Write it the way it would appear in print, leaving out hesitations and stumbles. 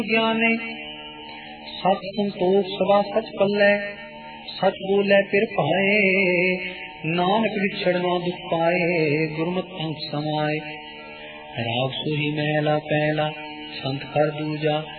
ज्ञाने सत संतोख सदा सच पल्लै, सच बोले फिर पाए, नानक विछड़ ना दुख पाए, गुरमत अंग समाए। राग सोही महला पहला, संत कर दूजा,